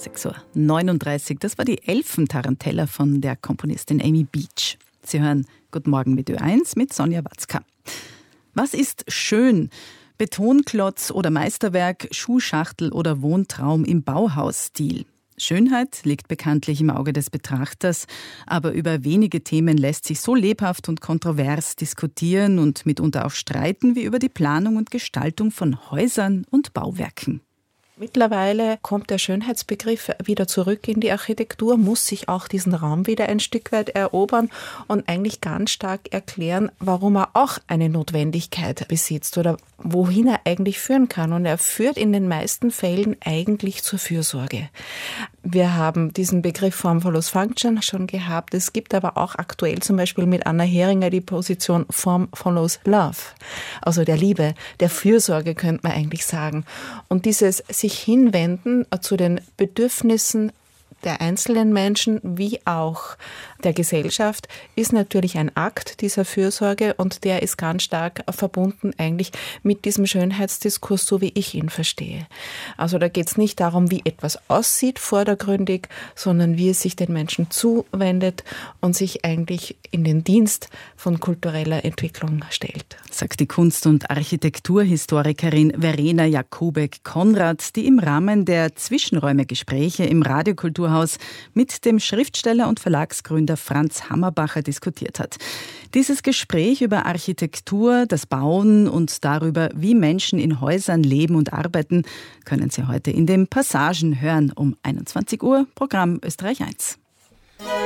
6:39 Uhr. Das war die Elfentarantella von der Komponistin Amy Beach. Sie hören Guten Morgen mit Ö1 mit Sonja Watzka. Was ist schön? Betonklotz oder Meisterwerk, Schuhschachtel oder Wohntraum im Bauhausstil? Schönheit liegt bekanntlich im Auge des Betrachters, aber über wenige Themen lässt sich so lebhaft und kontrovers diskutieren und mitunter auch streiten wie über die Planung und Gestaltung von Häusern und Bauwerken. Mittlerweile kommt der Schönheitsbegriff wieder zurück in die Architektur, muss sich auch diesen Raum wieder ein Stück weit erobern und eigentlich ganz stark erklären, warum er auch eine Notwendigkeit besitzt oder wohin er eigentlich führen kann. Und er führt in den meisten Fällen eigentlich zur Fürsorge. Wir haben diesen Begriff Form follows Function schon gehabt. Es gibt aber auch aktuell zum Beispiel mit Anna Heringer die Position Form follows Love, also der Liebe, der Fürsorge könnte man eigentlich sagen. Und dieses sich hinwenden zu den Bedürfnissen der einzelnen Menschen wie auch der Gesellschaft ist natürlich ein Akt dieser Fürsorge und der ist ganz stark verbunden eigentlich mit diesem Schönheitsdiskurs, so wie ich ihn verstehe. Also da geht es nicht darum, wie etwas aussieht vordergründig, sondern wie es sich den Menschen zuwendet und sich eigentlich in den Dienst von kultureller Entwicklung stellt. Sagt die Kunst- und Architekturhistorikerin Verena Jakubek-Konrad, die im Rahmen der Zwischenräume-Gespräche im Radiokulturhaus mit dem Schriftsteller und Verlagsgründer Franz Hammerbacher diskutiert hat. Dieses Gespräch über Architektur, das Bauen und darüber, wie Menschen in Häusern leben und arbeiten, können Sie heute in den Passagen hören um 21 Uhr, Programm Österreich 1.